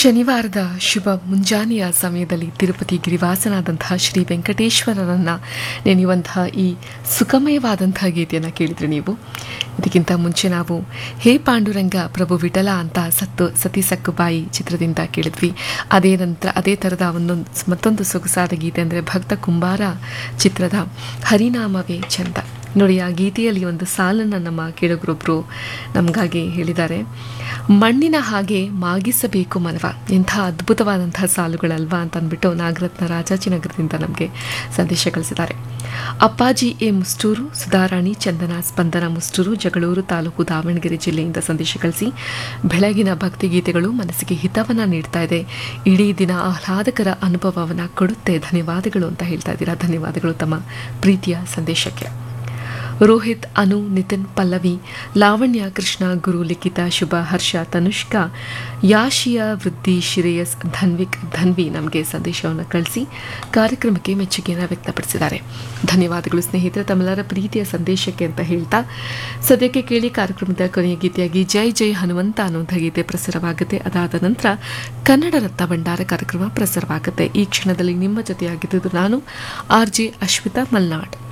ಶನಿವಾರದ ಶುಭ ಮುಂಜಾನೆಯ ಸಮಯದಲ್ಲಿ ತಿರುಪತಿ ಗಿರಿವಾಸನಾದಂತಹ ಶ್ರೀ ವೆಂಕಟೇಶ್ವರರನ್ನು ನೆನೆಯುವಂತಹ ಈ ಸುಖಮಯವಾದಂತಹ ಗೀತೆಯನ್ನು ಕೇಳಿದ್ರಿ ನೀವು. ಇದಕ್ಕಿಂತ ಮುಂಚೆ ನಾವು ಹೇ ಪಾಂಡುರಂಗ ಪ್ರಭು ವಿಠಲ ಅಂತ ಸತಿ ಸಕ್ಕುಬಾಯಿ ಚಿತ್ರದಿಂದ ಕೇಳಿದ್ವಿ. ಅದೇ ಥರದ ಮತ್ತೊಂದು ಸೊಗಸಾದ ಗೀತೆ ಅಂದರೆ ಭಕ್ತ ಕುಂಬಾರ ಚಿತ್ರದ ಹರಿನಾಮವೇ ಚಂದ. ನೋಡಿ, ಆ ಗೀತೆಯಲ್ಲಿ ಒಂದು ಸಾಲನ್ನು ನಮ್ಮ ಕೇಳುಗರೊಬ್ಬರು ನಮಗಾಗಿ ಹೇಳಿದ್ದಾರೆ. ಮಣ್ಣಿನ ಹಾಗೆ ಮಾಗಿಸಬೇಕು ಮನವ. ಇಂಥ ಅದ್ಭುತವಾದಂತಹ ಸಾಲುಗಳಲ್ವಾ ಅಂತ ಅಂದ್ಬಿಟ್ಟು ನಾಗರತ್ನ ರಾಜಾಜಿನಗರದಿಂದ ನಮಗೆ ಸಂದೇಶ ಕಳಿಸಿದ್ದಾರೆ. ಅಪ್ಪಾಜಿ ಎ ಮುಸ್ಟೂರು, ಸುಧಾರಾಣಿ ಚಂದನ ಸ್ಪಂದನ ಮುಸ್ಟೂರು, ಜಗಳೂರು ತಾಲೂಕು ದಾವಣಗೆರೆ ಜಿಲ್ಲೆಯಿಂದ ಸಂದೇಶ ಕಳಿಸಿ ಬೆಳಗಿನ ಭಕ್ತಿಗೀತೆಗಳು ಮನಸ್ಸಿಗೆ ಹಿತವನ್ನು ನೀಡ್ತಾ ಇದೆ, ಇಡೀ ದಿನ ಆಹ್ಲಾದಕರ ಅನುಭವವನ್ನು ಕೊಡುತ್ತೆ, ಧನ್ಯವಾದಗಳು ಅಂತ ಹೇಳ್ತಾ ಇದ್ದೀರಾ. ಧನ್ಯವಾದಗಳು ತಮ್ಮ ಪ್ರೀತಿಯ ಸಂದೇಶಕ್ಕೆ. ರೋಹಿತ್, ಅನು, ನಿತಿನ್, ಪಲ್ಲವಿ, ಲಾವಣ್ಯ, ಕೃಷ್ಣ, ಗುರು, ಲಿಖಿತ, ಶುಭ, ಹರ್ಷ, ತನುಷ್ಕಾ, ಯಾಶಿಯಾ, ವೃದ್ಧಿ, ಶ್ರೇಯಸ್, ಧನ್ವಿ ನಮಗೆ ಸಂದೇಶವನ್ನು ಕಳಿಸಿ ಕಾರ್ಯಕ್ರಮಕ್ಕೆ ಮೆಚ್ಚುಗೆಯನ್ನು ವ್ಯಕ್ತಪಡಿಸಿದ್ದಾರೆ. ಧನ್ಯವಾದಗಳು ಸ್ನೇಹಿತರೆ ತಮ್ಮೆಲ್ಲರ ಪ್ರೀತಿಯ ಸಂದೇಶಕ್ಕೆ ಅಂತ ಹೇಳ್ತಾ ಸದ್ಯಕ್ಕೆ ಕೇಳಿ ಕಾರ್ಯಕ್ರಮದ ಕೊನೆಯ ಗೀತೆಯಾಗಿ ಜೈ ಜೈ ಹನುಮಂತ ಅನ್ನುವಂಥ ಗೀತೆ ಪ್ರಸಾರವಾಗುತ್ತೆ. ಅದಾದ ನಂತರ ಕನ್ನಡ ರತ್ನ ಭಂಡಾರ ಕಾರ್ಯಕ್ರಮ ಪ್ರಸಾರವಾಗುತ್ತೆ. ಈ ಕ್ಷಣದಲ್ಲಿ ನಿಮ್ಮ ಜೊತೆಯಾಗಿದ್ದು ನಾನು RJ ಅಶ್ವಿತಾ ಮಲ್ನಾಡ್.